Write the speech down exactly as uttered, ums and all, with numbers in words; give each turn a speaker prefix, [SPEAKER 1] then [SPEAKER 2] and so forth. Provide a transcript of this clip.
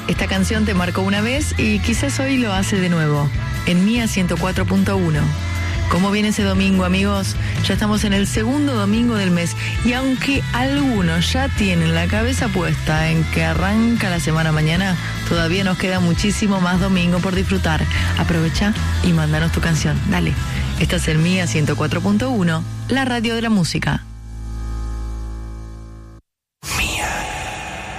[SPEAKER 1] Esta canción te marcó una vez y quizás hoy lo hace de nuevo, en Mía ciento cuatro punto uno. ¿Cómo viene ese domingo, amigos? Ya estamos en el segundo domingo del mes y aunque algunos ya tienen la cabeza puesta en que arranca la semana mañana, todavía nos queda muchísimo más domingo por disfrutar. Aprovecha y mándanos tu canción. Dale. Esta es el Mía ciento cuatro punto uno, la radio de la música.